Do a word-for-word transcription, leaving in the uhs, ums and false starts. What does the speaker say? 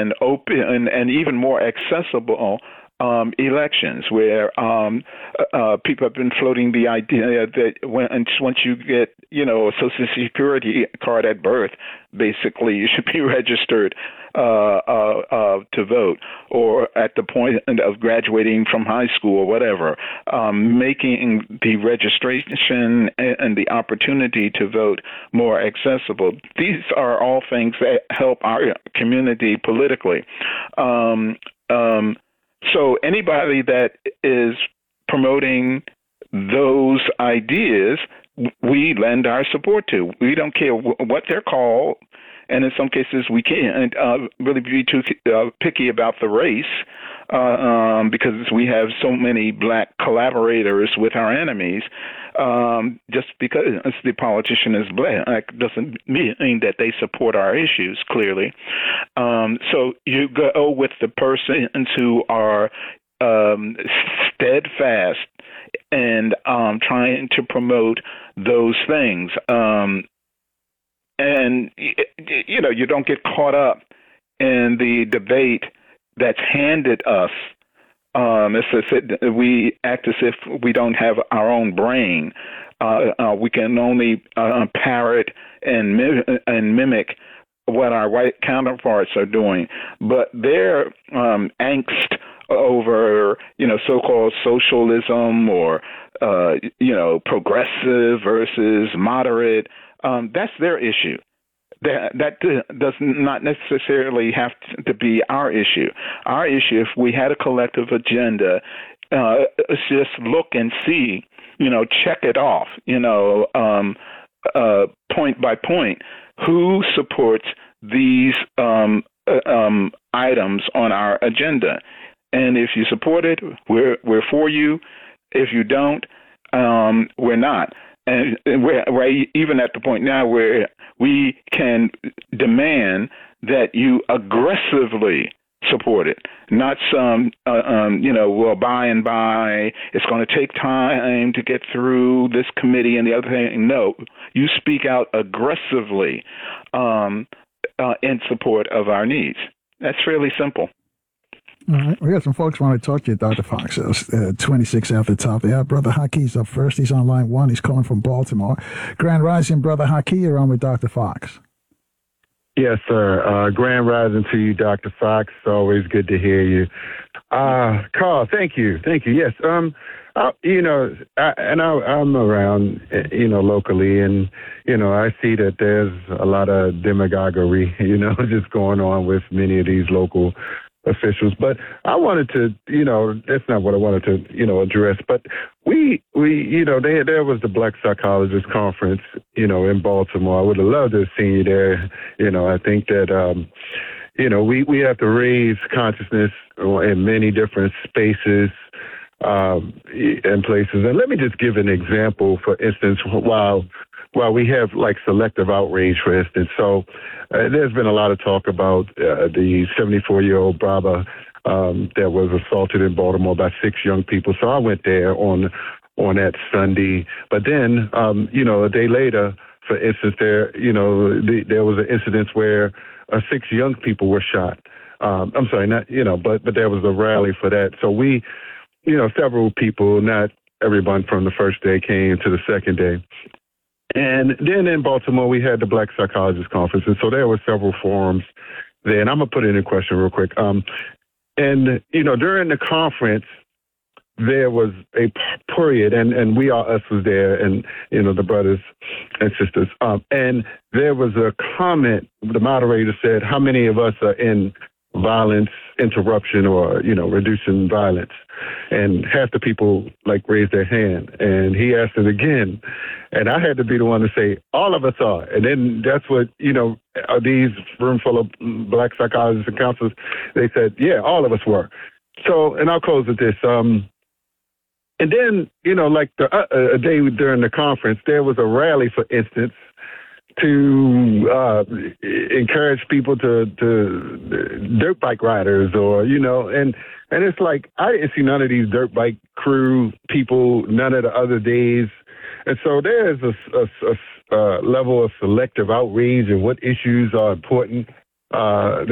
and open and, and even more accessible um, elections, where um, uh, people have been floating the idea that when, once you get, you know, a Social Security card at birth, basically you should be registered uh, uh, uh, to vote, or at the point of graduating from high school or whatever, um, making the registration and the opportunity to vote more accessible. These are all things that help our community politically. Um, um, so anybody that is promoting those ideas, we lend our support to. We don't care what they're called. And in some cases, we can't uh, really be too uh, picky about the race uh, um, because we have so many black collaborators with our enemies. Um, just because the politician is black doesn't mean that they support our issues, clearly. Um, so you go with the persons who are um, steadfast and um, trying to promote those things. Um, And, you know, you don't get caught up in the debate that's handed us. Um, it's as if we act as if we don't have our own brain. Uh, uh, we can only uh, parrot and, mim- and mimic what our white counterparts are doing. But their um, angst over, you know, so-called socialism or, uh, you know, progressive versus moderate, Um, that's their issue. That, that does not necessarily have to be our issue. Our issue, if we had a collective agenda, uh, is just look and see, you know, check it off, you know, um, uh, point by point, who supports these um, uh, um, items on our agenda. And if you support it, we're we're for you. If you don't, um, we're not. And we're, we're even at the point now where we can demand that you aggressively support it, not some, uh, um, you know, well, by and by, it's going to take time to get through this committee and the other thing. No, you speak out aggressively um, uh, in support of our needs. That's fairly simple. All right. We got some folks want to talk to you, Doctor Fox. Uh, twenty-six after the top. Yeah, Brother Hakeem's up first. He's on line one. He's calling from Baltimore. Grand Rising, Brother Hakeem. You're on with Doctor Fox. Yes, sir. Uh, grand Rising to you, Doctor Fox. Always good to hear you. Uh, Carl, thank you. Thank you. Yes. Um, I, you know, I, and I, I'm around, you know, locally, and, you know, I see that there's a lot of demagoguery, you know, just going on with many of these local officials. But I wanted to, you know, that's not what I wanted to, you know, address. But we, we, you know, they, there was the Black Psychologist Conference, you know, in Baltimore. I would have loved to have seen you there. You know, I think that, um, you know, we, we have to raise consciousness in many different spaces um, and places. And let me just give an example, for instance, while Well, we have like selective outrage, for instance. So uh, there's been a lot of talk about uh, the seventy-four-year-old Braba um, that was assaulted in Baltimore by six young people. So I went there on on that Sunday. But then, um, you know, a day later, for instance, there, you know, the, there was an incident where uh, six young people were shot. Um, I'm sorry, not, you know, but but there was a rally for that. So we, you know, several people, not everyone from the first day came to the second day. And then in Baltimore, we had the Black Psychologist Conference. And so there were several forums there. And I'm going to put in a question real quick. Um, and, you know, during the conference, there was a period, and, and We Are Us was there, and, you know, the brothers and sisters. Um, and there was a comment, the moderator said, how many of us are in violence interruption or, you know, reducing violence? And half the people like raised their hand, and he asked it again. And I had to be the one to say, all of us are. And then that's what, you know, are these room full of black psychologists and counselors, they said, yeah, all of us were. So, and I'll close with this. Um, and then, you know, like the, uh, a day during the conference, there was a rally, for instance, to uh, encourage people to, to dirt bike riders, or, you know, and, and it's like, I didn't see none of these dirt bike crew people, none of the other days. And so there is a, a, a, a level of selective outrage and what issues are important. Uh,